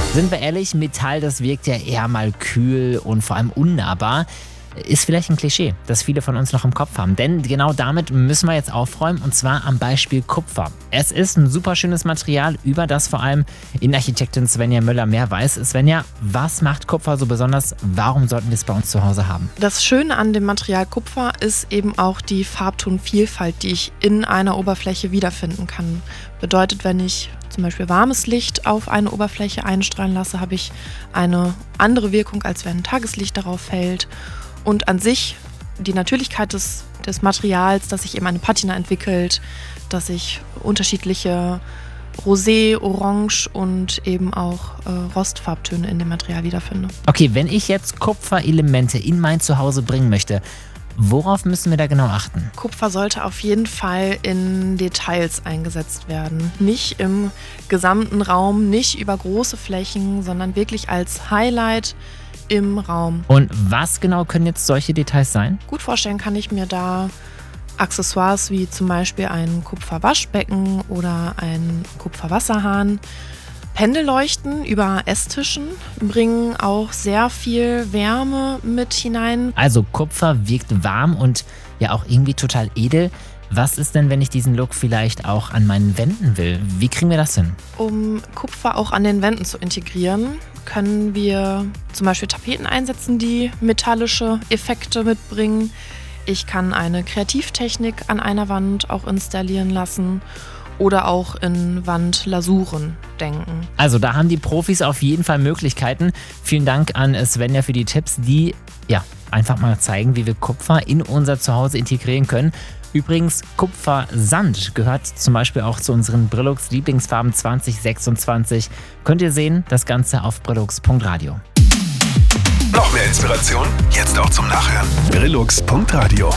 Sind wir ehrlich, Metall, das wirkt ja eher mal kühl und vor allem unnahbar. Ist vielleicht ein Klischee, das viele von uns noch im Kopf haben. Denn genau damit müssen wir jetzt aufräumen, und zwar am Beispiel Kupfer. Es ist ein super schönes Material, über das vor allem Innenarchitektin Svenja Möller mehr weiß. Svenja, was macht Kupfer so besonders? Warum sollten wir es bei uns zu Hause haben? Das Schöne an dem Material Kupfer ist eben auch die Farbtonvielfalt, die ich in einer Oberfläche wiederfinden kann. Bedeutet, wenn ich zum Beispiel warmes Licht auf eine Oberfläche einstrahlen lasse, habe ich eine andere Wirkung, als wenn Tageslicht darauf fällt. Und an sich die Natürlichkeit des Materials, dass sich eben eine Patina entwickelt, dass sich unterschiedliche Rosé, Orange und eben auch Rostfarbtöne in dem Material wiederfinde. Okay, wenn ich jetzt Kupferelemente in mein Zuhause bringen möchte, worauf müssen wir da genau achten? Kupfer sollte auf jeden Fall in Details eingesetzt werden. Nicht im gesamten Raum, nicht über große Flächen, sondern wirklich als Highlight im Raum. Und was genau können jetzt solche Details sein? Gut vorstellen kann ich mir da Accessoires wie zum Beispiel ein Kupferwaschbecken oder ein Kupferwasserhahn. Pendelleuchten über Esstischen bringen auch sehr viel Wärme mit hinein. Also Kupfer wirkt warm und ja auch irgendwie total edel. Was ist denn, wenn ich diesen Look vielleicht auch an meinen Wänden will? Wie kriegen wir das hin? Um Kupfer auch an den Wänden zu integrieren, können wir zum Beispiel Tapeten einsetzen, die metallische Effekte mitbringen. Ich kann eine Kreativtechnik an einer Wand auch installieren lassen oder auch in Wandlasuren denken. Also da haben die Profis auf jeden Fall Möglichkeiten. Vielen Dank an Svenja für die Tipps, die einfach mal zeigen, wie wir Kupfer in unser Zuhause integrieren können. Übrigens, Kupfersand gehört zum Beispiel auch zu unseren Brillux Lieblingsfarben 2026. Könnt ihr sehen, das Ganze auf brillux.radio. Noch mehr Inspiration? Jetzt auch zum Nachhören. brillux.radio